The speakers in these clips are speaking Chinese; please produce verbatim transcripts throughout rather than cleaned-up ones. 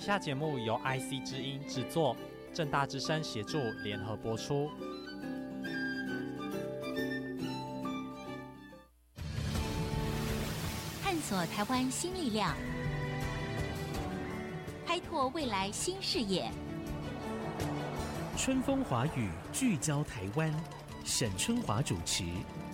下节目由 I C 之音制作，政大之声协助联合播出。 探索台湾新力量，开拓未来新视野。 春风华语聚焦台湾，沈春华主持。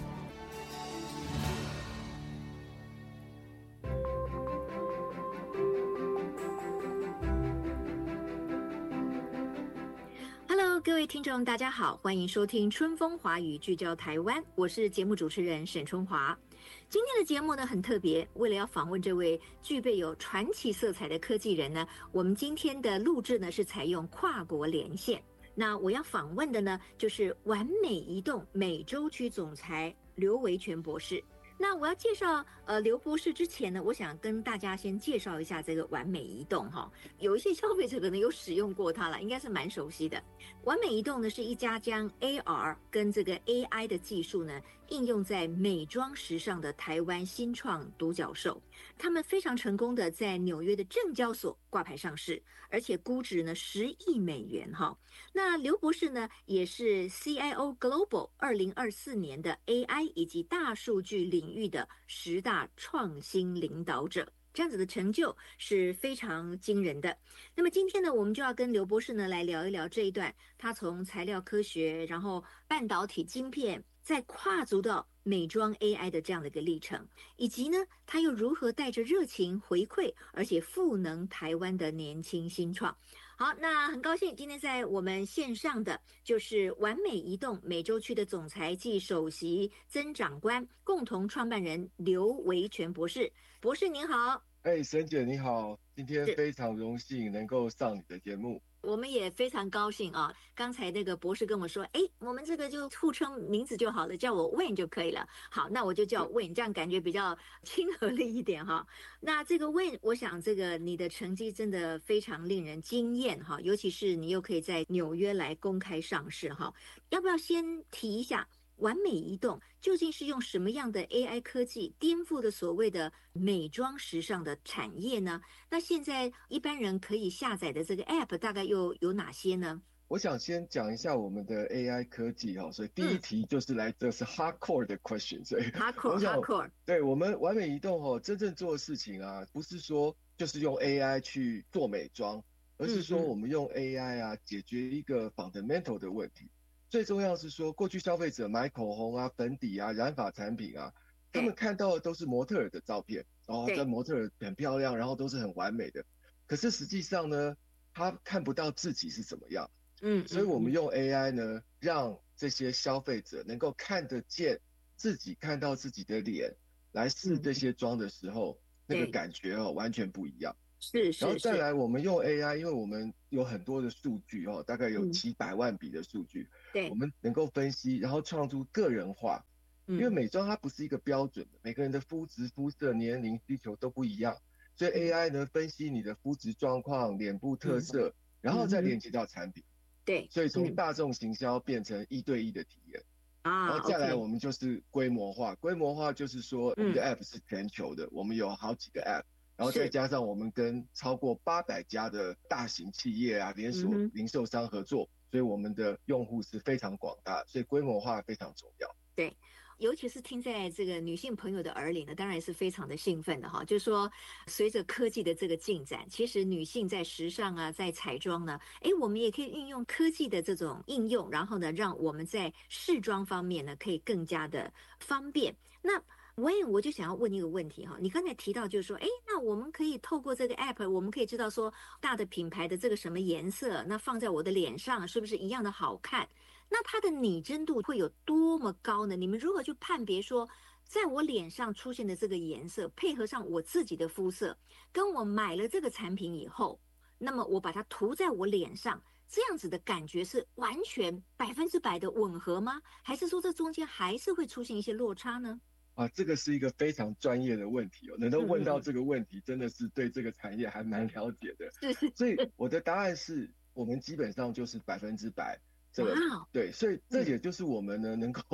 各位听众大家好，欢迎收听春风华语聚焦台湾，我是节目主持人沈春华。今天的节目呢很特别，为了要访问这位具备有传奇色彩的科技人呢，我们今天的录制呢是采用跨国连线。那我要访问的呢就是完美移动美洲区总裁刘维全博士。那我要介绍呃刘博士之前呢，我想跟大家先介绍一下这个完美移动哈。有一些消费者可能有使用过它了，应该是蛮熟悉的。完美移动呢是一家将 A R 跟这个 A I 的技术呢应用在美妆时尚的台湾新创独角兽。他们非常成功的在纽约的证交所挂牌上市，而且估值呢十亿美元哈。那刘博士呢也是 C I O Global 二零二四年的 A I 以及大数据领域的十大创新领导者，这样子的成就是非常惊人的。那么今天呢，我们就要跟刘博士呢来聊一聊这一段他从材料科学，然后半导体晶片，再跨足到美妆 A I 的这样的一个历程，以及呢他又如何带着热情回馈而且赋能台湾的年轻新创。好，那很高兴今天在我们线上的就是完美移动美洲区的总裁暨首席增长官，共同创办人刘维全博士。博士您好。 哎，沈姐你好，今天非常荣幸能够上你的节目。 我们也非常高兴啊！刚才那个博士跟我说，哎，我们这个就互称名字就好了，叫我 Wayne 就可以了。好，那我就叫 Wayne， 这样感觉比较亲和力一点哈。那这个 Wayne， 我想这个你的成绩真的非常令人惊艳哈，尤其是你又可以在纽约来公开上市哈。要不要先提一下？完美移动究竟是用什么样的 A I 科技颠覆的所谓的美妆时尚的产业呢？那现在一般人可以下载的这个 App 大概又有哪些呢？ 我想先讲一下我们的 A I 科技哈，所以第一题就是来这是 hardcore 的 question， 所以 hardcore hardcore 对我们完美移动哈，真正做的事情啊，不是说就是用 A I 去做美妆，而是说我们用 A I 啊解决一个 fundamental 的问题。最重要的是说，过去消费者买口红啊、粉底啊、染发产品啊，他们看到的都是模特儿的照片，哦，这模特儿很漂亮，然后都是很完美的。可是实际上呢，他看不到自己是怎么样。嗯，所以我们用 A I 呢，让这些消费者能够看得见自己，看到自己的脸，来试这些妆的时候，那个感觉哦，完全不一样。 是是， 然后再来我们用 A I， 因为我们有很多的数据哦，大概有七百万笔的数据，对、嗯，我们能够分析，然后创出个人化。因为美妆它不是一个标准的，每个人的肤质、肤色、年龄、需求都不一样，所以 A I 呢分析你的肤质状况、脸部特色，嗯、然后再连接到产品。对、嗯，所以从大众行销变成一对一的体验。啊，然后再来我们就是规模化，规模化就是说我们的 App 是全球的，嗯、我们有好几个 App。然后再加上我们跟超过八百家的大型企业啊、连锁零售商合作，嗯、所以我们的用户是非常广大，所以规模化非常重要。 对，尤其是听在这个女性朋友的耳里呢，当然是非常的兴奋的哈。就是说，随着科技的这个进展，其实女性在时尚啊，在彩妆呢，哎，我们也可以运用科技的这种应用，然后呢，让我们在试妆方面呢，可以更加的方便。那我也我就想要问一个问题哈，你刚才提到就是说，哎，那我们可以透过这个 app， 我们可以知道说大的品牌的这个什么颜色，那放在我的脸上是不是一样的好看？那它的拟真度会有多么高呢？你们如何去判别说，在我脸上出现的这个颜色，配合上我自己的肤色，跟我买了这个产品以后，那么我把它涂在我脸上，这样子的感觉是完全百分之百的吻合吗？还是说这中间还是会出现一些落差呢？ 啊，这个是一个非常专业的问题哦，能够问到这个问题，真的是对这个产业还蛮了解的。是，所以我的答案是我们基本上就是百分之百这个，对，所以这也就是我们呢能够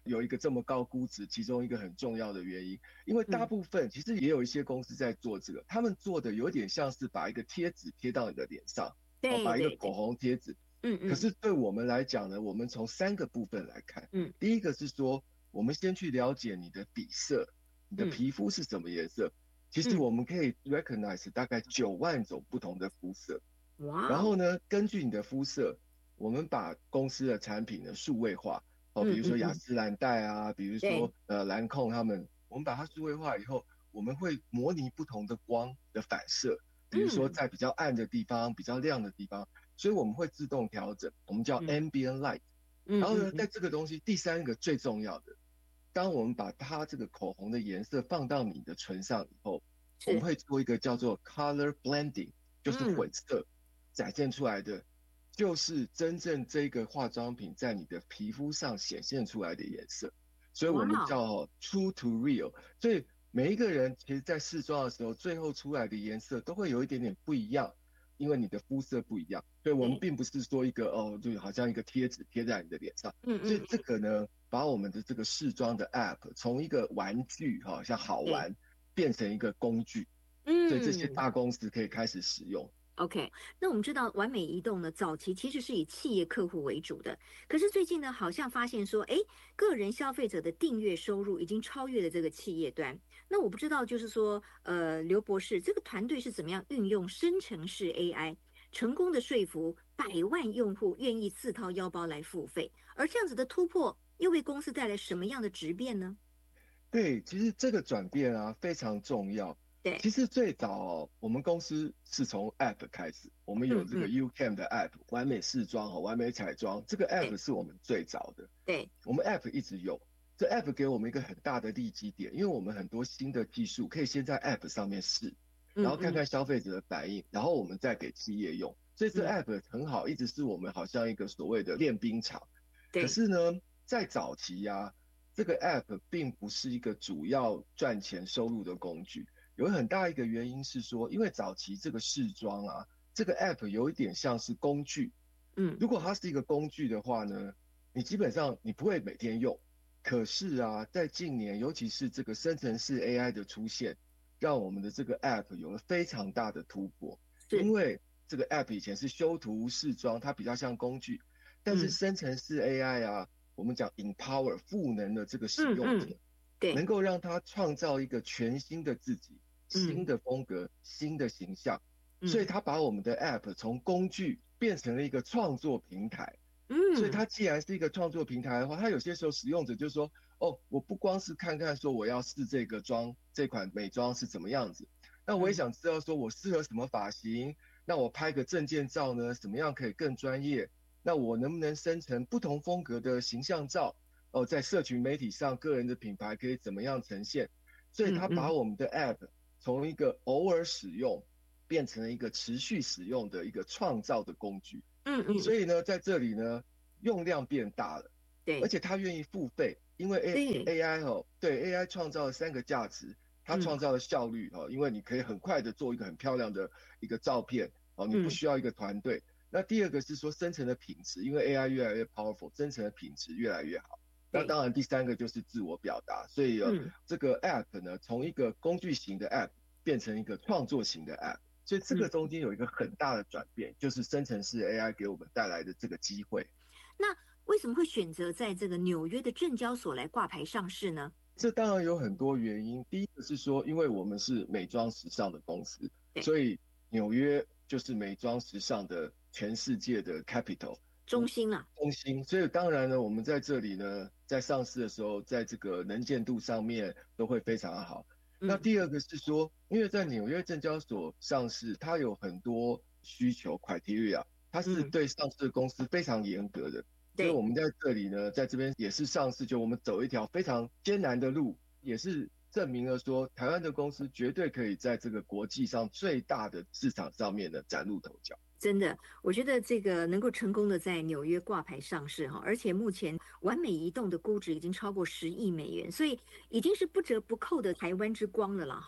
有一个这么高估值，其中一个很重要的原因，因为大部分、嗯、其实也有一些公司在做这个，他们做的有点像是把一个贴纸贴到你的脸上， 对， 把一个口红贴纸。 嗯嗯。 可是对我们来讲呢，我们从三个部分来看。嗯。第一个是说，我们先去了解你的底色，你的皮肤是什么颜色。嗯、其实我们可以 recognize 大概九万种不同的肤色。哇。然后呢，根据你的肤色，我们把公司的产品呢数位化。哦，比如说雅诗兰黛啊，嗯嗯比如说呃兰蔻他们，我们把它数位化以后，我们会模拟不同的光的反射，比如说在比较暗的地方、嗯、比较亮的地方，所以我们会自动调整，我们叫 ambient light。嗯、然后呢，在这个东西第三个最重要的，当我们把它这个口红的颜色放到你的唇上以后，我们会做一个叫做 color blending， 就是混色、嗯、展现出来的。就是真正这个化妆品在你的皮肤上显现出来的颜色，所以我们叫 true to real。所以每一个人其实在试妆的时候，最后出来的颜色都会有一点点不一样，因为你的肤色不一样。所以我们并不是说一个哦，就好像一个贴纸贴在你的脸上。嗯嗯。所以这个呢，把我们的这个试妆的 app 从一个玩具哈、哦，像好玩，变成一个工具。嗯。所以这些大公司可以开始使用。 OK， 那我们知道完美移动呢，早期其实是以企业客户为主的，可是最近呢，好像发现说，哎，个人消费者的订阅收入已经超越了这个企业端。那我不知道，就是说，呃，刘博士，这个团队是怎么样运用生成式 A I， 成功的说服百万用户愿意自掏腰包来付费？而这样子的突破，又为公司带来什么样的质变呢？ 对，其实这个转变啊非常重要。 对， 其实最早、哦、我们公司是从 App 开始，我们有这个 YouCam 的 App，、嗯嗯、完美试妆和完美彩妆，这个 App 是我们最早的。 对， 我们 App 一直有，这 App 给我们一个很大的利基点，因为我们很多新的技术可以先在 App 上面试，然后看看消费者的反应，嗯嗯然后我们再给企业用。所以这 App 很好，一直是我们好像一个所谓的练兵场。可是呢，在早期啊，这个 App 并不是一个主要赚钱收入的工具。有很大一个原因是说，因为早期这个试妆啊，这个 app 有一点像是工具，嗯，如果它是一个工具的话呢，你基本上你不会每天用。可是啊，在近年，尤其是这个生成式 A I 的出现，让我们的这个 app 有了非常大的突破。因为这个 app 以前是修图试妆，它比较像工具，但是生成式 A I 啊，嗯、我们讲 empower 赋能的这个使用者，嗯嗯对，能够让他创造一个全新的自己。新的风格、嗯、新的形象，所以他把我们的 App 从工具变成了一个创作平台。嗯，所以它既然是一个创作平台的话，它有些时候使用者就说，哦，我不光是看看说我要试这个妆，这款美妆是怎么样子，那我也想知道说我适合什么发型，那我拍个证件照呢，怎么样可以更专业？那我能不能生成不同风格的形象照？哦，在社群媒体上，个人的品牌可以怎么样呈现？所以他把我们的 App、嗯嗯从一个偶尔使用变成了一个持续使用的一个创造的工具。嗯嗯。所以呢，在这里呢，用量变大了。对。而且他愿意付费，因为 A A I 哦，对 A I 创造了三个价值，它创造了效率哦，因为你可以很快的做一个很漂亮的一个照片哦，你不需要一个团队。嗯、那第二个是说生成的品质，因为 A I 越来越 powerful， 生成的品质越来越好。那当然，第三个就是自我表达，所以、呃嗯、这个 App 呢，从一个工具型的 App 变成一个创作型的 App， 所以这个中间有一个很大的转变，嗯、就是生成式 A I 给我们带来的这个机会。 那为什么会选择在这个纽约的证交所来挂牌上市呢？ 这当然有很多原因，第一个是说，因为我们是美妆时尚的公司，所以纽约就是美妆时尚的全世界的 capital。 中心啊， 中心，所以当然呢，我们在这里呢，在上市的时候，在这个能见度上面都会非常好。嗯、那第二个是说，因为在纽约证交所上市，它有很多需求 criteria， 它是对上市公司非常严格的。嗯、所以我们在这里呢，在这边也是上市，就我们走一条非常艰难的路，也是证明了说，台湾的公司绝对可以在这个国际上最大的市场上面呢崭露头角。 真的，我觉得这个能够成功的在纽约挂牌上市哈，而且目前完美移动的估值已经超过十亿美元，所以已经是不折不扣的台湾之光了啦哈。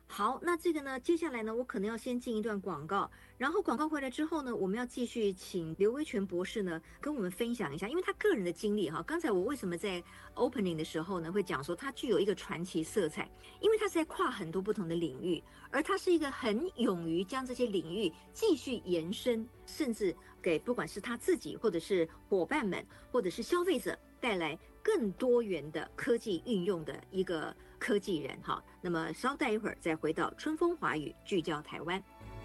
好，那这个呢，接下来呢，我可能要先进一段广告，然后广告回来之后呢，我们要继续请刘威全博士呢跟我们分享一下，因为他个人的经历哈。刚才我为什么在 opening 的时候呢会讲说他具有一个传奇色彩，因为他是在跨很多不同的领域，而他是一个很勇于将这些领域继续延伸，甚至给不管是他自己或者是伙伴们或者是消费者带来更多元的科技运用的一个科技人哈。那么稍待一会儿再回到春风华语聚焦台湾。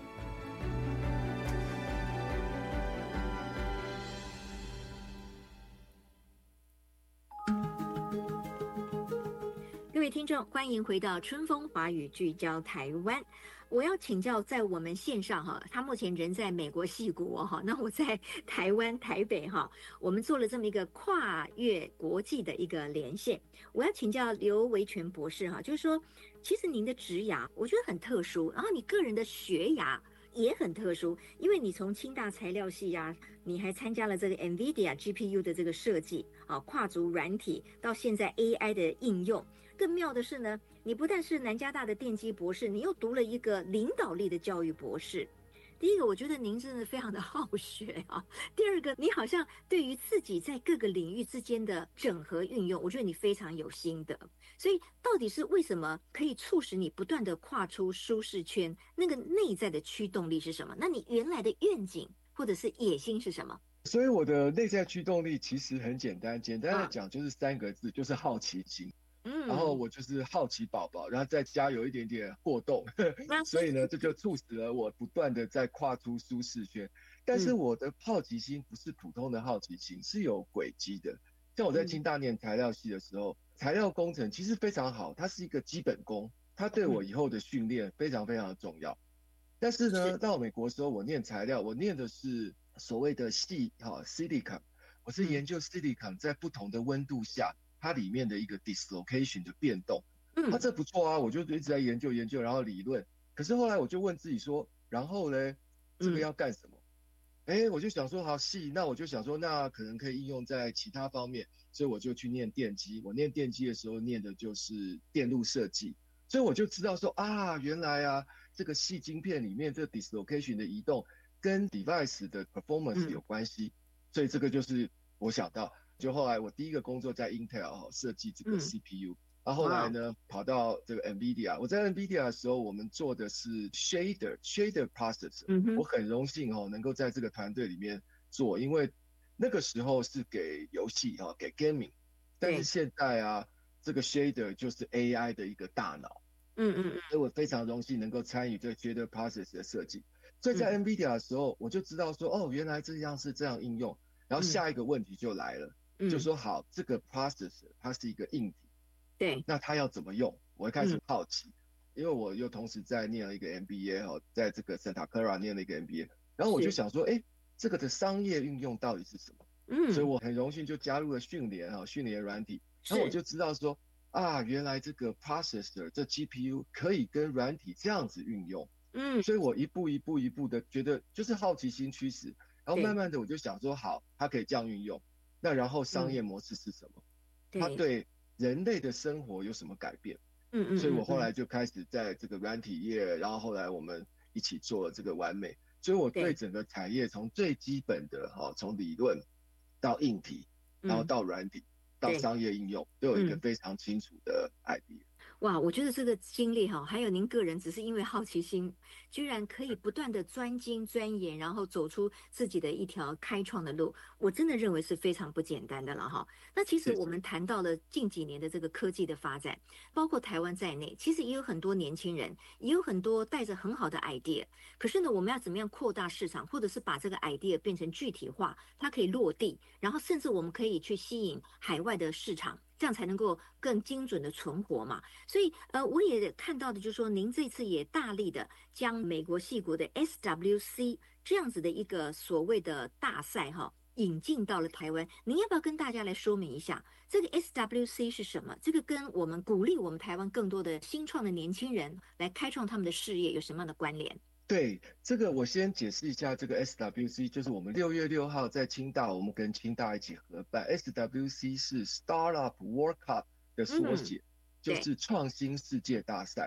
各位听众，欢迎回到春风华语聚焦台湾。我要请教，在我们线上哈，他目前人在美国矽谷哈，那我在台湾台北哈，我们做了这么一个跨越国际的一个连线。我要请教刘维全博士哈，就是说，其实您的职涯我觉得很特殊，然后你个人的学涯也很特殊，因为你从清大材料系呀、啊，你还参加了这个 NVIDIA G P U 的这个设计啊，跨足软体到现在 A I 的应用。更妙的是呢，你不但是南加大的电机博士，你又读了一个领导力的教育博士。第一个，我觉得您真的非常的好学啊。第二个，你好像对于自己在各个领域之间的整合运用，我觉得你非常有心得。所以，到底是为什么可以促使你不断的跨出舒适圈？那个内在的驱动力是什么？那你原来的愿景或者是野心是什么？ 所以我的内在驱动力其实很简单，简单的讲就是三个字，就是好奇心。嗯，然后我就是好奇宝宝，然后再加有一点点过动，所以呢，这就促使了我不断的在跨出舒适圈。但是我的好奇心不是普通的好奇心，是有轨迹的。像我在清大念材料系的时候，材料工程其实非常好，它是一个基本功，它对我以后的训练非常非常的重要。但是呢，到美国的时候，我念材料，我念的是所谓的矽哈 silicon， 我是研究 silicon 在不同的温度下。它里面的一个 dislocation 的变动，嗯，它这不错啊，我就一直在研究研究，然后理论。可是后来我就问自己说，然后呢，这个要干什么？哎、嗯，我就想说，好细，那我就想说，那可能可以应用在其他方面，所以我就去念电机。我念电机的时候念的就是电路设计，所以我就知道说啊，原来啊，这个矽晶片里面这个 dislocation 的移动跟 device 的 performance 有关系，嗯、所以这个就是我想到。就后来我第一个工作在 Intel 设计这个 C P U，、嗯、然后后来呢、wow. 跑到这个 NVIDIA， 我在 NVIDIA 的时候，我们做的是 shader shader process，、嗯、我很荣幸哦能够在这个团队里面做，因为那个时候是给游戏哈给 gaming， 但是现在啊这个 shader 就是 A I 的一个大脑，嗯嗯嗯，所以我非常荣幸能够参与这个 shader process 的设计，所以在 NVIDIA 的时候、嗯、我就知道说哦原来这样是这样应用，然后下一个问题就来了。嗯就说好，这个 processor 它是一个硬体，对，那它要怎么用？我会开始好奇，嗯、因为我又同时在念了一个 M B A 哦，在这个 Santa Clara 念了一个 M B A， 然后我就想说，哎，这个的商业运用到底是什么？嗯，所以我很荣幸就加入了讯联哈，讯联软体，然后我就知道说啊，原来这个 processor 这 G P U 可以跟软体这样子运用，嗯，所以我一步一步一步的觉得就是好奇心驱使，然后慢慢的我就想说，好，它可以这样运用。那然后商业模式是什么？嗯、它对人类的生活有什么改变？嗯嗯，所以我后来就开始在这个软体业，然后后来我们一起做了这个完美，所以我对整个产业从最基本的哈，从理论到硬体，然后到软体、嗯、到商业应用，都有一个非常清楚的 idea。 哇，我觉得这个经历哈，还有您个人只是因为好奇心，居然可以不断的钻精钻研，然后走出自己的一条开创的路，我真的认为是非常不简单的了哈。那其实我们谈到了近几年的这个科技的发展，包括台湾在内，其实也有很多年轻人，也有很多带着很好的 idea， 可是呢，我们要怎么样扩大市场，或者是把这个 idea 变成具体化，它可以落地，然后甚至我们可以去吸引海外的市场。这样才能够更精准的存活嘛，所以呃，我也看到的就是说，您这次也大力的将美国矽谷的 S W C 这样子的一个所谓的大赛哈，引进到了台湾。您要不要跟大家来说明一下这个 S W C 是什么？这个跟我们鼓励我们台湾更多的新创的年轻人来开创他们的事业有什么样的关联？ 对，这个我先解释一下，这个 S W C 就是我们六月六号在清大，我们跟清大一起合办。S W C 是 Startup World Cup 的缩写，嗯、就是创新世界大赛。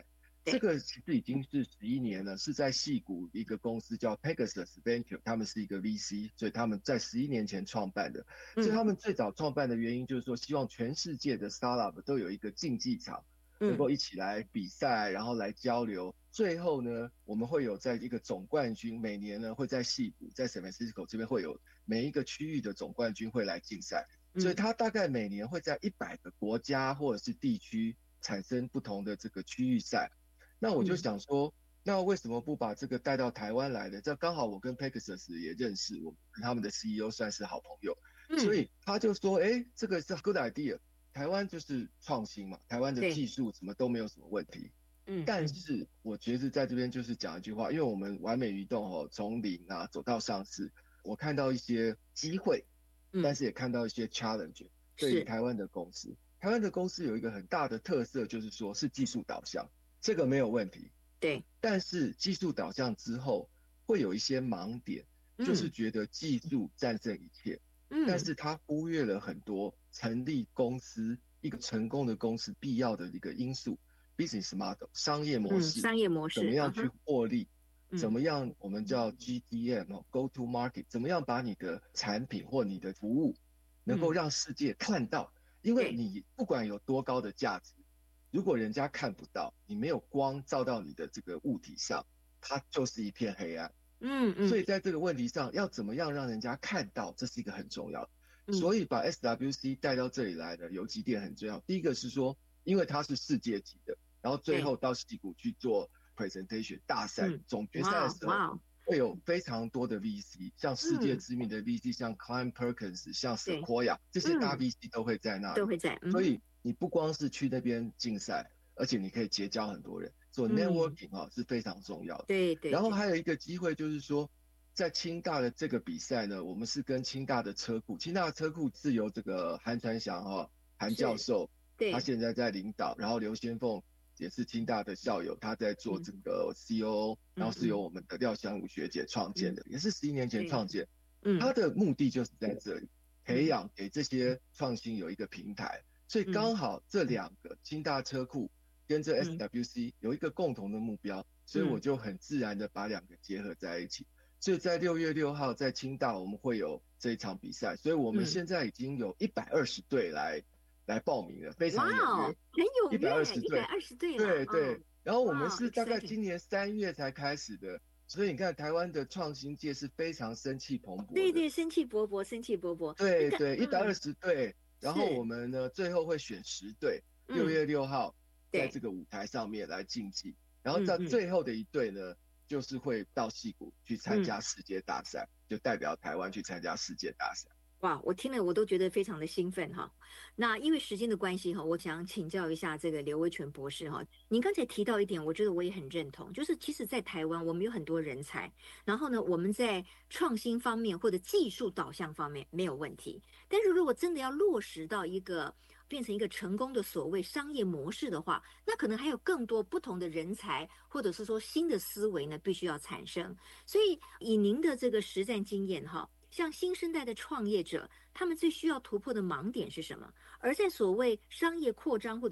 这个其实已经是十一年了，是在矽谷一个公司叫 Pegasus Venture， 他们是一个 V C， 所以他们在十一年前创办的。所以他们最早创办的原因就是说，希望全世界的 startup 都有一个竞技场，能够一起来比赛，然后来交流。最后呢，我们会有在一个总冠军，每年呢会在矽谷，在 San Francisco 这边会有每一个区域的总冠军会来竞赛，所以他大概每年会在一百个国家或者是地区产生不同的这个区域赛。那我就想说，那为什么不把这个带到台湾来的？这刚好我跟 Pegasus 也认识，我跟他们的 C E O 算是好朋友，所以他就说，哎，这个是 good idea。台湾就是创新嘛，台湾的技术什么都没有什么问题。嗯，但是我觉得在这边就是讲一句话，因为我们完美移动哦，从零啊走到上市，我看到一些机会，但是也看到一些 challenge。对于台湾的公司，台湾的公司有一个很大的特色，就是说是技术导向，这个没有问题。 对， 但是技术导向之后会有一些盲点，就是觉得技术战胜一切。嗯，但是他忽略了很多成立公司一个成功的公司必要的一个因素 ，business model 商业模式， 嗯、商业模式怎么样去获利，嗯、怎么样我们叫 G D M、Go to Market， 怎么样把你的产品或你的服务能够让世界看到，嗯、因为你不管有多高的价值，如果人家看不到，你没有光照到你的这个物体上，它就是一片黑暗。嗯嗯，所以在这个问题上，要怎么样让人家看到，这是一个很重要的。嗯、所以把 S W C 带到这里来的有几点很重要。第一个是说，因为它是世界级的，然后最后到矽谷去做 presentation 大赛、嗯、总决赛的时候，会有非常多的 V C， 像世界知名的 V C，、嗯、像 Klein Perkins， 像 Sequoia， 这些大 V C 都会在那里， 都会在。嗯、 所以你不光是去那边竞赛，而且你可以结交很多人。做 networking 啊、嗯、是非常重要的， 对 对, 对。 然后还有一个机会就是说，在清大的这个比赛呢，我们是跟清大的车库，清大的车库是由这个韩传祥哈韩教授，对，他现在在领导，然后刘先凤也是清大的校友，他在做这个 C O O，、嗯、然后是由我们的廖香武学姐创建的，嗯、也是十一年前创建。嗯，他的目的就是在这里，培养给这些创新有一个平台，所以刚好这两个清大车库跟这 S W C 有一个共同的目标，嗯、所以我就很自然的把两个结合在一起。所以在六月六号在清大我们会有这一场比赛，所以我们现在已经有一百二十队来、嗯、来报名了，非常踊跃， 哇，很踊跃，一百二十队，一百二十队， 对对。哦、然后我们是大概今年三月才开始的，所以你看台湾的创新界是非常生气蓬勃的， 对对，生气勃勃，生气勃勃， 对对，一百二十队，然后我们呢最后会选十队，六月六号。在这个舞台上面来竞技，然后到最后的一队呢，嗯、就是会到矽谷去参加世界大赛，嗯、就代表台湾去参加世界大赛。 哇，我听了我都觉得非常的兴奋哈。那因为时间的关系哈，我想请教一下这个刘维全博士哈。您刚才提到一点，我觉得我也很认同，就是其实在台湾我们有很多人才，然后呢我们在创新方面或者技术导向方面没有问题，但是如果真的要落实到一个变成一个成功的所谓商业模式的话，那可能还有更多不同的人才，或者是说新的思维呢，必须要产生。所以以您的这个实战经验哈，像新生代的创业者，他们最需要突破的盲点是什么？而在所谓商业扩张或者